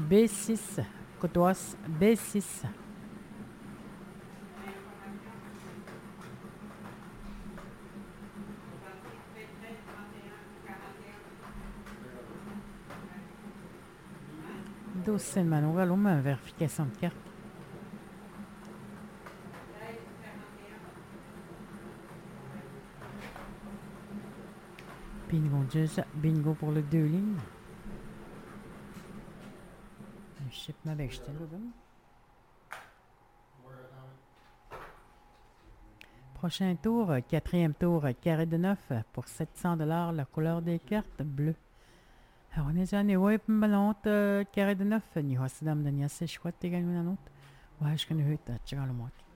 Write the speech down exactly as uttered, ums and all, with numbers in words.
B six, Côte-Ouest, B six. Dossier de manuel, on une vérification de carte. Bingo, déjà, bingo pour les deux lignes. Je sais pas avec j'étais là. Prochain tour, quatrième tour, carré de neuf pour sept cents dollars, la couleur des cartes, bleu. Alors, on est allé, ouais, puis ballon, carré de neuf, ni hosse dame de niasse, chouette, également, ouais, je connais, tu as le mois.